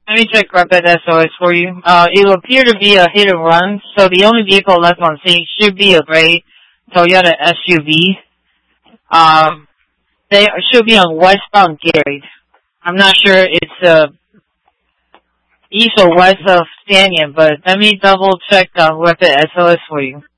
Let me check Rapid SOS for you. It will appear to be a hit and run, so the only vehicle left on scene should be a gray Toyota SUV. They should be on westbound Gary. I'm not sure it's east or west of Stanton, but let me double check Rapid SOS for you.